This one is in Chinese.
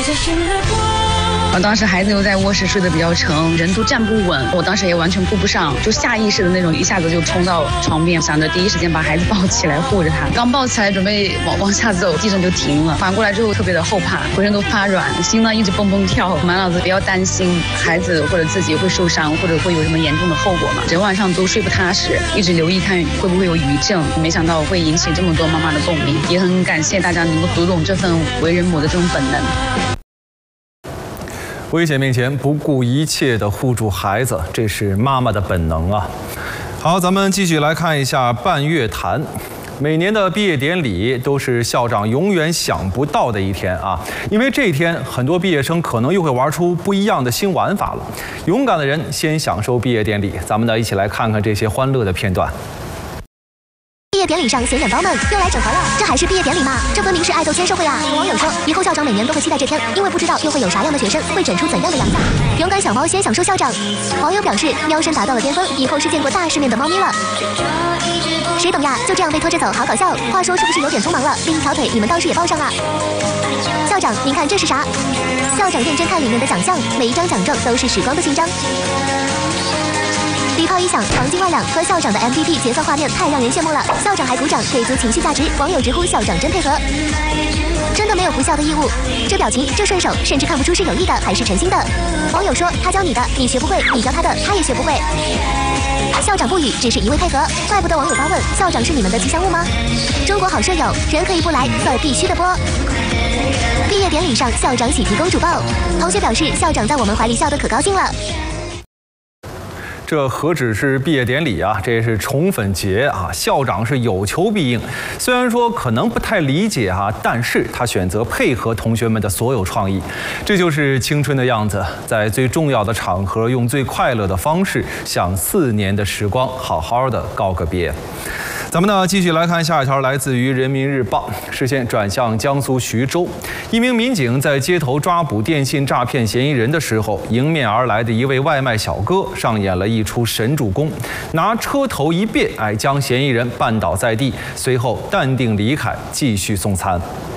当时孩子又在卧室睡得比较沉，人都站不稳，我当时也完全顾不上，就下意识的那种一下子就冲到床边，想着第一时间把孩子抱起来护着他。刚抱起来准备往下走，地震就停了。反过来之后特别的后怕，浑身都发软，心呢一直蹦蹦跳，满脑子比较担心孩子或者自己会受伤，或者会有什么严重的后果嘛。整晚上都睡不踏实，一直留意看会不会有余震，没想到会引起这么多妈妈的共鸣，也很感谢大家能够读懂这份为人母的这种本能。 危险面前不顾一切地护住孩子，这是妈妈的本能啊！好，咱们继续来看一下半月谈。每年的毕业典礼都是校长永远想不到的一天啊，因为这一天很多毕业生可能又会玩出不一样的新玩法了。勇敢的人先享受毕业典礼，咱们呢一起来看看这些欢乐的片段。 毕业典礼上显眼包们又来整活了，这还是毕业典礼吗？这分明是爱豆签售会啊！有网友说，以后校长每年都会期待这天，因为不知道又会有啥样的学生会整出怎样的洋相。勇敢小猫先享受校长。网友表示，喵声达到了巅峰，以后是见过大世面的猫咪了。谁懂呀？就这样被拖着走，好搞笑。话说是不是有点匆忙了？另一条腿你们倒是也抱上啊！校长，您看这是啥？校长认真看里面的奖项，每一张奖状都是时光的勋章。礼炮一响，黄金万两，和校长的 MVP 结算画面太让人羡慕了。校长还鼓掌，给足情绪价值。网友直呼校长真配合，真的没有不孝的义务。这表情，这顺手，甚至看不出是有意的还是诚心的。网友说，他教你的，你学不会；你教他的，他也学不会。校长不语，只是一味配合。怪不得网友发问，校长是你们的吉祥物吗？中国好舍友，人可以不来，色必须的播。毕业典礼上，校长喜提公主抱，同学表示，校长在我们怀里笑得可高兴了。 这何止是毕业典礼啊，这是宠粉节啊！校长是有求必应，虽然说可能不太理解哈，但是他选择配合同学们的所有创意，这就是青春的样子，在最重要的场合，用最快乐的方式，向4年的时光好好的告个别。咱们呢继续来看下一条，来自于人民日报。视线转向江苏徐州，一名民警在街头抓捕电信诈骗嫌疑人的时候，迎面而来的一位外卖小哥上演了一出神助攻，拿车头一别，将嫌疑人绊倒在地，随后淡定离开，继续送餐。